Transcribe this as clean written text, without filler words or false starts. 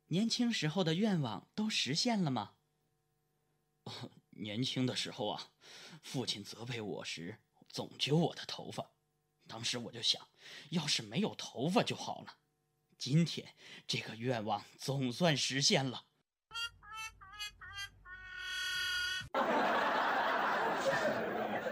年轻时候的愿望都实现了吗？ 年轻的时候啊，父亲责备我时总揪我的头发，当时我就想，要是没有头发就好了。今天这个愿望总算实现了。